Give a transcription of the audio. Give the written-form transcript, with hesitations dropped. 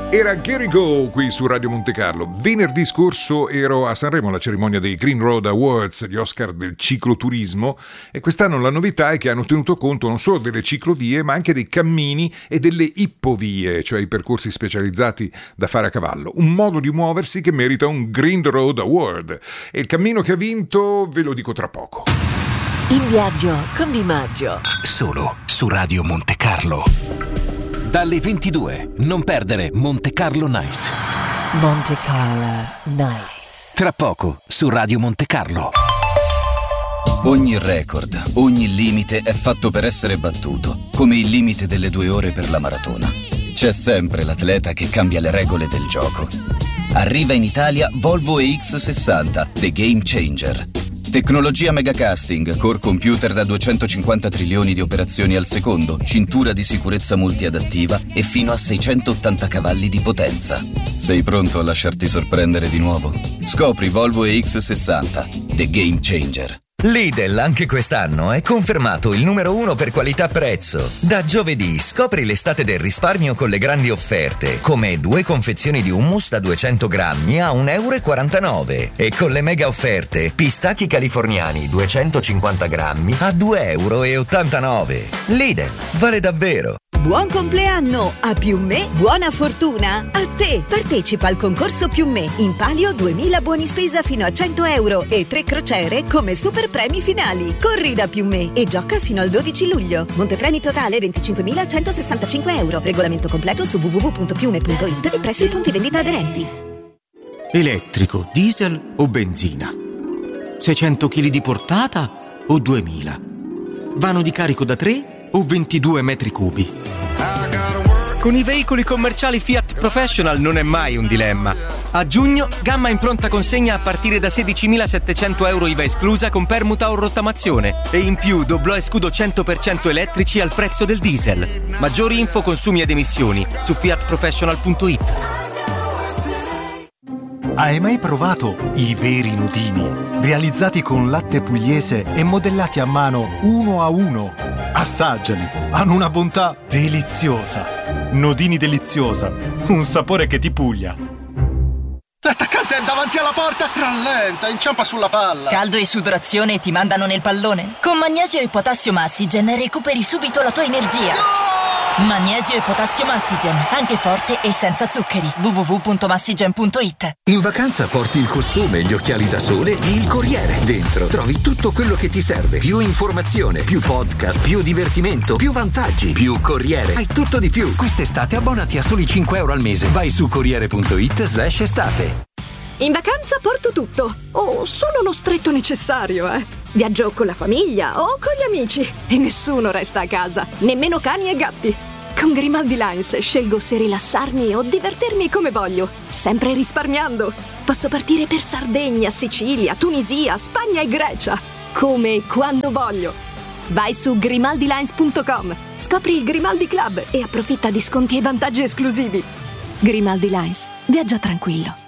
Era Gary Go qui su Radio Monte Carlo. Venerdì scorso ero a Sanremo alla cerimonia dei Green Road Awards, gli Oscar del cicloturismo, e quest'anno la novità è che hanno tenuto conto non solo delle ciclovie ma anche dei cammini e delle ippovie, cioè i percorsi specializzati da fare a cavallo. Un modo di muoversi che merita un Green Road Award. E il cammino che ha vinto ve lo dico tra poco. In viaggio con Di Maggio. Solo su Radio Monte Carlo. Dalle 22, non perdere Monte Carlo Nights. Monte Carlo Nights. Tra poco su Radio Monte Carlo. Ogni record, ogni limite è fatto per essere battuto, come il limite delle 2 ore per la maratona. C'è sempre l'atleta che cambia le regole del gioco. Arriva in Italia Volvo EX60, The Game Changer. Tecnologia megacasting, core computer da 250 trilioni di operazioni al secondo, cintura di sicurezza multiadattiva e fino a 680 cavalli di potenza. Sei pronto a lasciarti sorprendere di nuovo? Scopri Volvo EX60, The Game Changer. Lidl anche quest'anno è confermato il numero 1 per qualità-prezzo. Da giovedì scopri l'estate del risparmio con le grandi offerte, come 2 confezioni di hummus da 200 grammi a €1,49 e con le mega offerte pistacchi californiani 250 grammi a €2,89. Lidl, vale davvero! Buon compleanno! A Più Me, buona fortuna! A te! Partecipa al concorso Più Me. In palio 2000 buoni spesa fino a €100 e 3 crociere come super premi finali. Corri da Più Me e gioca fino al 12 luglio. Montepremi totale €25.165. Regolamento completo su www.piume.it e presso i punti vendita aderenti. Elettrico, diesel o benzina? 600 kg di portata o 2000? Vano di carico da 3 o 22 metri cubi? Con i veicoli commerciali Fiat Professional non è mai un dilemma. A giugno, gamma in pronta consegna a partire da €16.700 IVA esclusa con permuta o rottamazione. E in più doblò e scudo 100% elettrici al prezzo del diesel. Maggiori info, consumi ed emissioni su fiatprofessional.it. Hai mai provato i veri nudini? Realizzati con latte pugliese e modellati a mano 1 a 1. Assaggiali, hanno una bontà deliziosa. Nodini deliziosa, un sapore che ti puglia. L'attaccante è davanti alla porta, rallenta, inciampa sulla palla. Caldo e sudorazione ti mandano nel pallone? Con Magnesio e Potassio Massigen recuperi subito la tua energia. Magnesio e Potassio Massigen, anche forte e senza zuccheri. www.massigen.it. In vacanza porti il costume, gli occhiali da sole e il Corriere. Dentro trovi tutto quello che ti serve. Più informazione, più podcast, più divertimento, più vantaggi, più Corriere. Hai tutto di più. Quest'estate abbonati a soli €5 al mese. Vai su Corriere.it/estate. In vacanza porto tutto, o solo lo stretto necessario, Viaggio con la famiglia o con gli amici e nessuno resta a casa, nemmeno cani e gatti. Con Grimaldi Lines scelgo se rilassarmi o divertirmi come voglio, sempre risparmiando. Posso partire per Sardegna, Sicilia, Tunisia, Spagna e Grecia, come e quando voglio. Vai su grimaldilines.com, scopri il Grimaldi Club e approfitta di sconti e vantaggi esclusivi. Grimaldi Lines, viaggia tranquillo.